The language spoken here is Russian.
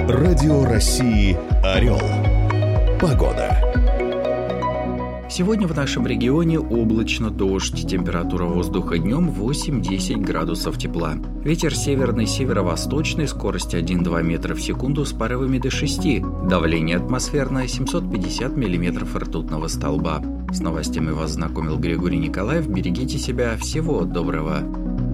Радио России «Орел». Погода. Сегодня в нашем регионе облачно, дождь. Температура воздуха днем 8-10 градусов тепла. Ветер северный, северо-восточный, скорость 1-2 метра в секунду с порывами до 6. Давление атмосферное 750 миллиметров ртутного столба. С новостями вас знакомил Григорий Николаев. Берегите себя. Всего доброго.